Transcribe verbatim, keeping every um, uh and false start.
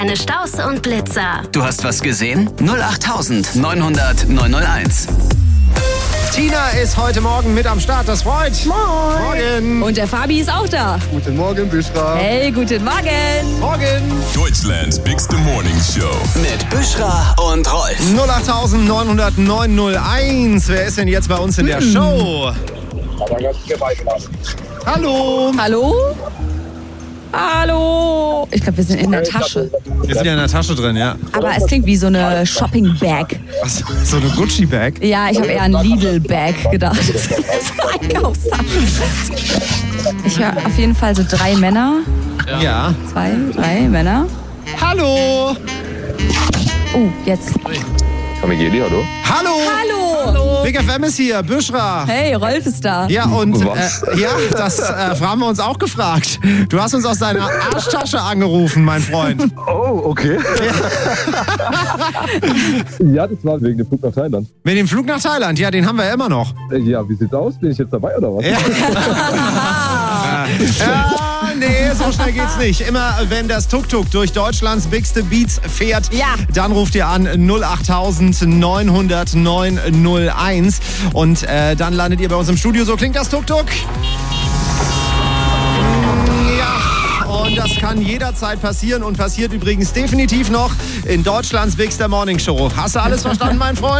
Eine Staus und Blitzer. Du hast was gesehen? null acht neunhundert neunhunderteins. Tina ist heute Morgen mit am Start, das freut. Moin. Morgen. Und der Fabi ist auch da. Guten Morgen, Büschra. Hey, guten Morgen. Morgen. Deutschlands bigste Morning Show. Mit Büschra und Rolf. null acht neunhundert neunhunderteins. Wer ist denn jetzt bei uns in der Hm. Show? Hallo. Hallo? Hallo. Ich glaube, wir sind in der Tasche. Wir sind ja in der Tasche drin, ja. Aber es klingt wie so eine Shopping-Bag. Was, so eine Gucci-Bag? Ja, ich habe eher an Lidl-Bag gedacht. Einkaufstasche. Ich höre auf jeden Fall so drei Männer. Ja. Zwei, drei Männer. Hallo. Oh, jetzt. Kamigeli, hallo? Hallo. Hallo. Big F M ist hier, Büschra. Hey, Rolf ist da. Ja, und äh, Was? ja, das äh, haben wir uns auch gefragt. Du hast uns aus deiner Arschtasche angerufen, mein Freund. Oh, okay. Ja, das war wegen dem Flug nach Thailand. Mit dem Flug nach Thailand, ja, den haben wir ja immer noch. Äh, Ja, wie sieht's aus? Bin ich jetzt dabei oder was? Ja. Ja, nee, so schnell geht's nicht. Immer wenn das Tuk-Tuk durch Deutschlands bigste Beats fährt, Ja. dann ruft ihr an null acht neunhundert neunhunderteins und äh, dann landet ihr bei uns im Studio. So klingt das Tuk-Tuk. Ja, und das kann jederzeit passieren und passiert übrigens definitiv noch in Deutschlands bigster Morning Show. Hast du alles verstanden, mein Freund?